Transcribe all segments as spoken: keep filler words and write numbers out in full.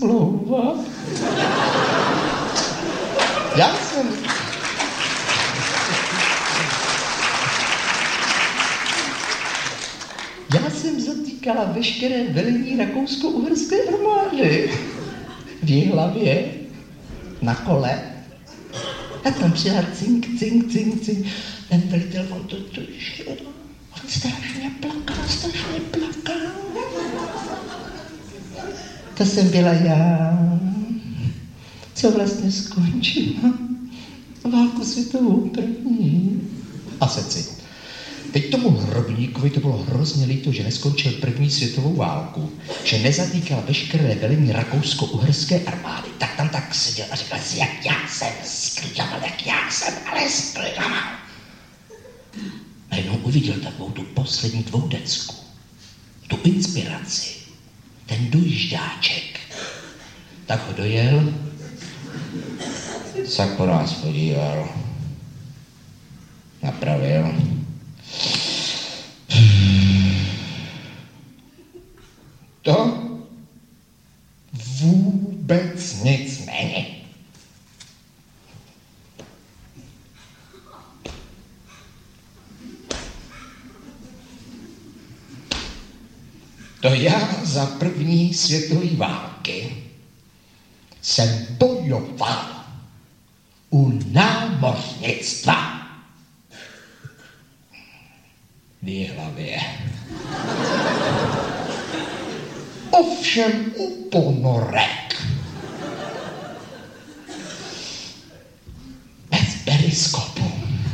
smlouva. Já jsem... Já jsem zatýkala veškeré velení rakousko-uherské armády. V Jihlavě, na kole. A tam přijela cink, cink, cink, cink. Ten velitel, on to tušil. On strašně plakal, strašně plakal. To jsem byla já, co vlastně skončila válku světovou první. A seci. Teď tomu hrobníkovi to bylo hrozně líto, že neskončil první světovou válku, že nezatýkal veškeré velení rakousko-uherské armády. Tak tam tak seděl a říkal si, jak já jsem sklidlamal, jak já jsem ale sklidlamal. A jednou uviděl takovou tu poslední dvoudecku, tu inspiraci, ten dojížďáček. Tak ho dojel, se po nás podíval, napravil. To vůbec nic není. To já za první světové války jsem bojoval u námořnictva v Jihlavě. Ovšem u ponorek. Bez periskopu.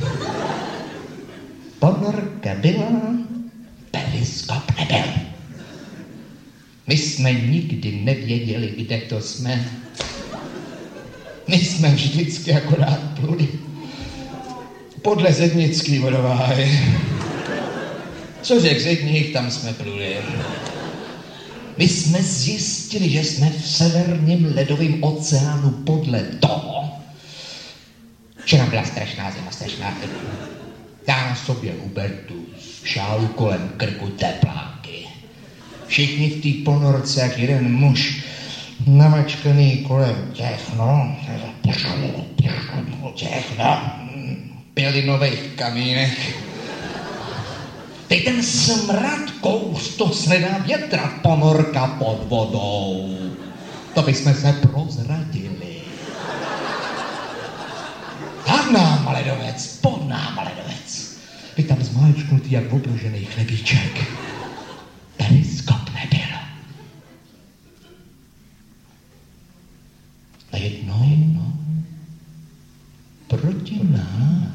Ponorka byla, periskop nebyl. My jsme nikdy nevěděli, kde to jsme. My jsme vždycky akorát pluli podle zednický vodováhy. Co řek zedník, tam jsme pluli. My jsme zjistili, že jsme v severním ledovém oceánu podle toho, že nám byla strašná zima, strašná zima. Já na sobě Hubertus, šálu kolem krku tepláky. Všichni v té ponorce, jak jeden muž, namačkaný kolem těch, no, těch, no, pělinových kamínek. Teď ten smrad kous, to se nedá větrat, ponorka pod vodou. To bychom se prozradili. Nad náma ledovec, pod náma ledovec. Vy tam zmáčknutý jak obložený chlebíček. Periskop nebyl. A jednou, no, proti nám